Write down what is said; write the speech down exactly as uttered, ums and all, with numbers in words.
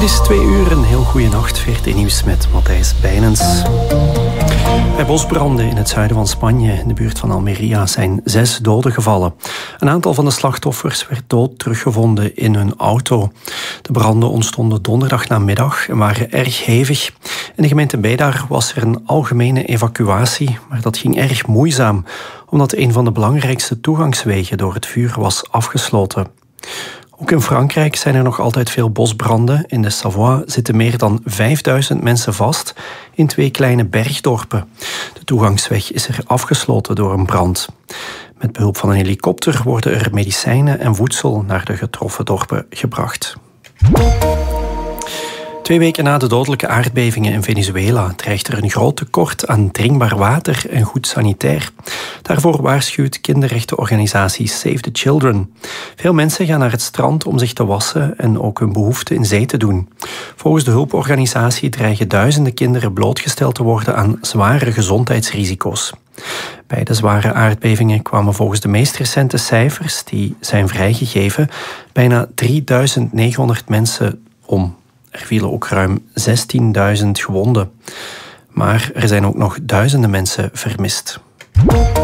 Het is twee uur, een heel goede nacht. V R T Nieuws met Matthijs Bijnens. Bij bosbranden in het zuiden van Spanje, in de buurt van Almería, zijn zes doden gevallen. Een aantal van de slachtoffers werd dood teruggevonden in hun auto. De branden ontstonden donderdag namiddag en waren erg hevig. In de gemeente Beidar was er een algemene evacuatie, maar dat ging erg moeizaam, omdat een van de belangrijkste toegangswegen door het vuur was afgesloten. Ook in Frankrijk zijn er nog altijd veel bosbranden. In de Savoie zitten meer dan vijfduizend mensen vast in twee kleine bergdorpen. De toegangsweg is er afgesloten door een brand. Met behulp van een helikopter worden er medicijnen en voedsel naar de getroffen dorpen gebracht. Twee weken na de dodelijke aardbevingen in Venezuela dreigt er een groot tekort aan drinkbaar water en goed sanitair. Daarvoor waarschuwt kinderrechtenorganisatie Save the Children. Veel mensen gaan naar het strand om zich te wassen en ook hun behoeften in zee te doen. Volgens de hulporganisatie dreigen duizenden kinderen blootgesteld te worden aan zware gezondheidsrisico's. Bij de zware aardbevingen kwamen volgens de meest recente cijfers die zijn vrijgegeven bijna drieduizend negenhonderd mensen om. Er vielen ook ruim zestienduizend gewonden. Maar er zijn ook nog duizenden mensen vermist.